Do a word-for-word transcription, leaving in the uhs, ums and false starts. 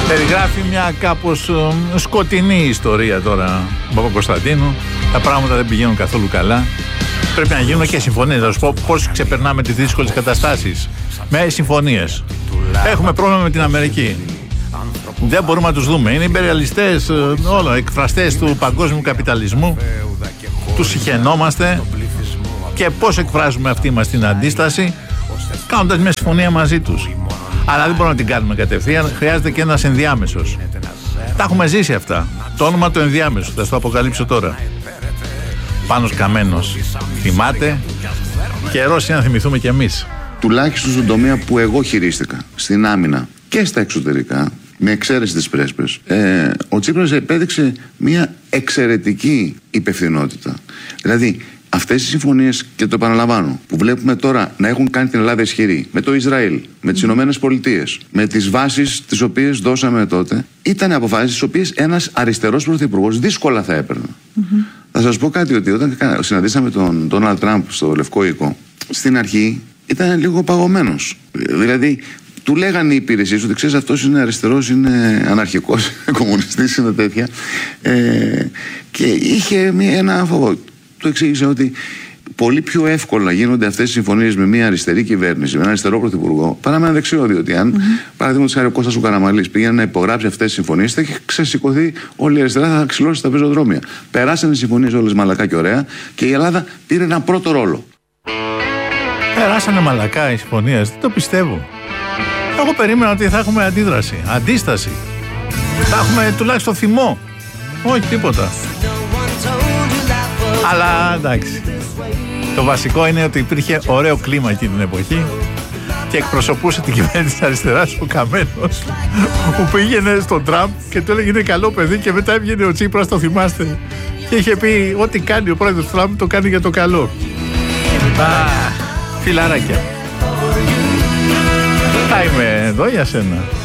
Περιγράφει μια κάπως σκοτεινή ιστορία τώρα Παπακοσταντίνου. Τα πράγματα δεν πηγαίνουν καθόλου καλά. Πρέπει να γίνουν και συμφωνίες. Θα σου πω πώς ξεπερνάμε τις δύσκολες καταστάσεις. Με συμφωνίες. Έχουμε πρόβλημα με την Αμερική. Δεν μπορούμε να τους δούμε. Είναι υπεριαλιστές, όλα, εκφραστές του παγκόσμιου καπιταλισμού. Τους συχαινόμαστε. Και πώς εκφράζουμε αυτή μας την αντίσταση? Κάνοντας μια συμφωνία μαζί τους. Αλλά δεν μπορούμε να την κάνουμε κατευθείαν. Χρειάζεται και ένας ενδιάμεσος. Τα έχουμε ζήσει αυτά. Το όνομα του ενδιάμεσου. Θα το αποκαλύψω τώρα. Πάνος Καμένος. Θυμάται. Καιρός είναι να θυμηθούμε κι εμείς. Τουλάχιστον στον τομέα που εγώ χειρίστηκα, στην άμυνα και στα εξωτερικά, με εξαίρεση τις πρέσπες, ε, ο Τσίπρας επέδειξε μια εξαιρετική υπευθυνότητα. Δηλαδή, αυτές οι συμφωνίες, και το επαναλαμβάνω, που βλέπουμε τώρα να έχουν κάνει την Ελλάδα ισχυρή, με το Ισραήλ, με τις Ηνωμένες Πολιτείες, με τις βάσεις τις οποίες δώσαμε τότε, ήταν αποφάσεις τις οποίες ένας αριστερός πρωθυπουργός δύσκολα θα έπαιρνε. Mm-hmm. Θα σας πω κάτι, ότι όταν συναντήσαμε τον Ντόναλντ Τραμπ στο Λευκό Οίκο, στην αρχή ήταν λίγο παγωμένος. Δηλαδή, του λέγανε οι υπηρεσίες ότι ξέρεις, αυτός είναι αριστερός, είναι αναρχικός, κομμουνιστής, είναι τέτοια. Ε, και είχε μια, ένα φόβο. Του εξήγησε ότι πολύ πιο εύκολα γίνονται αυτές οι συμφωνίες με μια αριστερή κυβέρνηση, με έναν αριστερό πρωθυπουργό, παρά με έναν δεξιό. Διότι αν, mm-hmm. παραδείγματος χάρη, ο Κώστας ο Καραμανλής πήγαινε να υπογράψει αυτές τις συμφωνίες, θα είχε ξεσηκωθεί όλη η αριστερά, θα ξυλώσει τα πεζοδρόμια. Περάσανε οι συμφωνίες όλες μαλακά και ωραία και η Ελλάδα πήρε έναν πρώτο ρόλο. Περάσανε μαλακά οι συμφωνίες, δεν το πιστεύω. Εγώ περίμενα ότι θα έχουμε αντίδραση, αντίσταση. Θα έχουμε τουλάχιστον θυμό. Όχι τίποτα. Αλλά εντάξει. Το βασικό είναι ότι υπήρχε ωραίο κλίμα εκείνη την εποχή και εκπροσωπούσε την κυβέρνηση της αριστεράς ο Καμένος, που πήγαινε στον Τραμπ και του έλεγε είναι καλό παιδί, και μετά έβγαινε ο Τσίπρας, το θυμάστε, και είχε πει ό,τι κάνει ο πρόεδρος Τραμπ το κάνει για το καλό. Α, φιλαράκια. Θα είμαι εδώ για σένα.